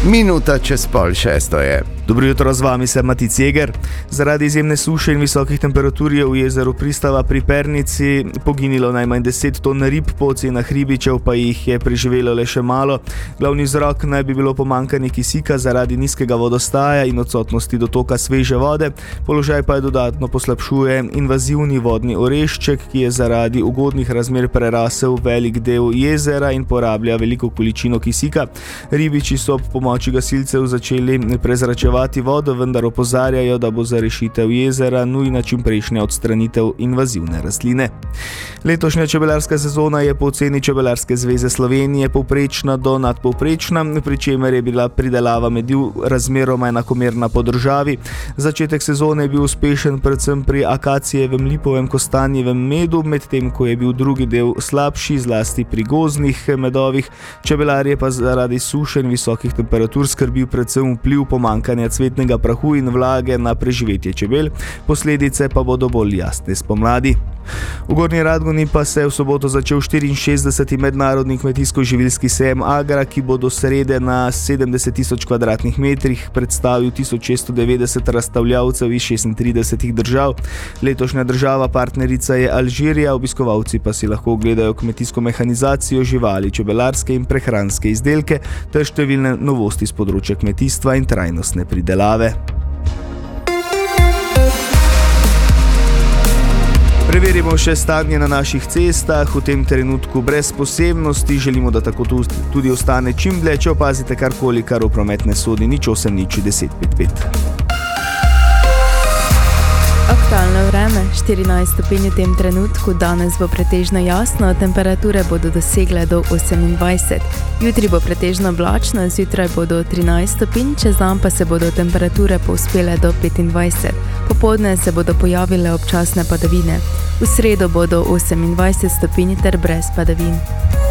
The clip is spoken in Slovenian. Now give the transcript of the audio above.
Minuta čez 5:30 je. Dobro jutro, z vami sem Matic Jeger. Zaradi izjemne suše in visokih temperatur je v jezeru Pristava pri Pernici poginilo najmanj 10 ton rib, po ocenah ribičev pa jih je preživelo le še malo. Glavni vzrok naj bi bilo pomanjkanje kisika zaradi nizkega vodostaja in odsotnosti dotoka sveže vode. Položaj pa je dodatno poslabšuje invazivni vodni orešček, ki je zaradi ugodnih razmer prerasel velik del jezera in porablja veliko količino kisika. Ribiči so ob pomoči gasilcev začeli prezračevati vodo, vendar opozarjajo, da bo za rešitev jezera nujna čimprejšnja odstranitev invazivne rastline. Letošnja čebelarska sezona je po oceni Čebelarske zveze Slovenije povprečna do nadpovprečna, pri čemer je bila pridelava mediv razmeroma enakomerna po državi. Začetek sezone je bil uspešen predvsem pri akacijevem, lipovem, kostanjevem medu, medtem ko je bil drugi del slabši, zlasti pri gozdnih medovih. Čebelarje pa zaradi suše in visokih temperatur skrbi predvsem vpliv pomanjkanja cvetnega prahu in vlage na preživetje čebel, posledice pa bodo bolj jasne spomladi. V Gornji Radgoni pa se je v soboto začel 64. mednarodni kmetijsko-živilski sejem Agra, ki bo do srede na 70.000 kvadratnih metrih predstavil 1690 razstavljavcev iz 36 držav. Letošnja država partnerica je Alžirija, obiskovalci pa si lahko ogledajo kmetijsko mehanizacijo, živali, čebelarske in prehranske izdelke ter številne novosti z področja kmetijstva in trajnostne pridelave. Preverimo še stanje na naših cestah, v tem trenutku brez posebnosti, želimo, da tako tudi ostane čim dlje, če opazite karkoli, kar v promet ne sodi, 08 10 55. Aktualno vreme, 14 stopinj v tem trenutku, danes bo pretežno jasno, temperature bodo dosegle do 28. Jutri bo pretežno oblačno, zjutraj bodo 13 stopinj, čez dan pa se bodo temperature povzpele do 25. Popoldne se bodo pojavile občasne padavine. V sredo bodo 28 stopinj ter brez padavin.